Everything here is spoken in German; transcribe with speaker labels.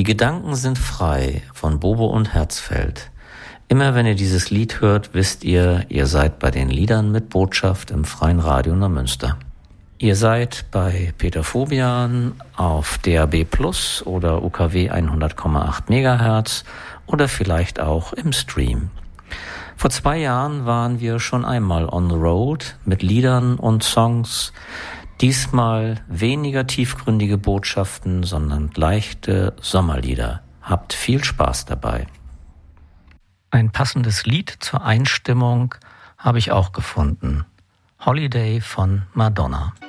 Speaker 1: Gedanken sind frei von Bobo und Herzfeld. Immer wenn ihr dieses Lied hört, wisst ihr, ihr seid bei den Liedern mit Botschaft im Freien Radio Neumünster. Ihr seid bei Peter Fobian auf DAB+ oder UKW 100,8 MHz oder vielleicht auch im Stream. Vor 2 Jahren waren wir schon einmal on the road mit Liedern und Songs. Diesmal weniger tiefgründige Botschaften, sondern leichte Sommerlieder. Habt viel Spaß dabei. Ein passendes Lied zur Einstimmung habe ich auch gefunden. Holiday von Madonna.